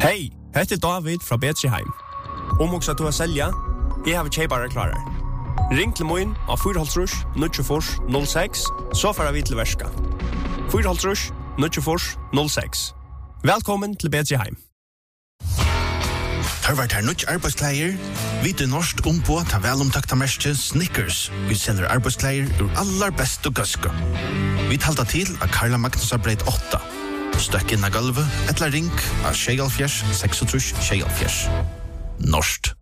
Hej, heter David fra Betriheim. Om också att du har sälja, jag har köpare klarar. Ring till mig av 4 06, så får vi till värska. 4 06. Välkommen till Betriheim. Har vært her nødt arbeidsklæger. Vi til norsk på ta velomtakta merke Snickers. Vi selger arbeidsklæger ur allar best og gøske. Vi talta til av Karla Magnusar breit 8. Støkk inn av gulvet, etla ring av 76 36 76. Norskt.